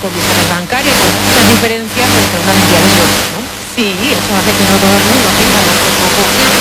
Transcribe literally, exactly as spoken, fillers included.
condiciones bancarias, con muchas diferencias entre unas entidades y otras, ¿no? Sí, eso hace que no todo el mundo tenga tampoco